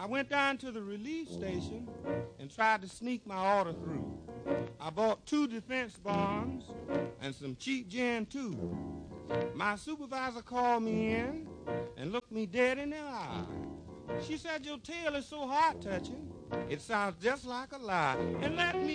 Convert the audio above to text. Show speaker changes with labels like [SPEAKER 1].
[SPEAKER 1] I went down to the relief station and tried to sneak my order through. I bought 2 defense bonds and some cheap gin, too. My supervisor called me in and looked me dead in the eye. She said, your tale is so heart-touching, it sounds just like a lie. And let me